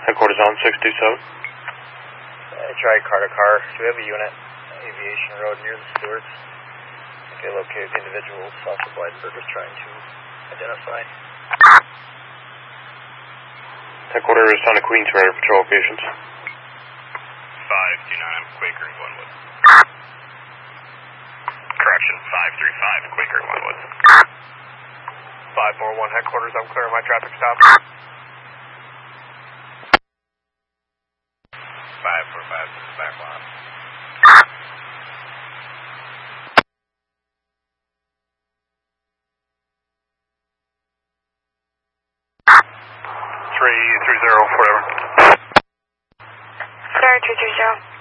Headquarters on 627. Try car to car. Do we have a unit? Aviation Road near the Stewarts. Okay, located the individual south of Blydenburg was trying to identify. Headquarters on the Queens Rider Patrol locations. 529 Quaker and Glenwood. Correction, 535 Quaker and Glenwood. 541 headquarters, I'm clearing my traffic stop. 545 back lot. Three 30, whatever. Sorry, 230.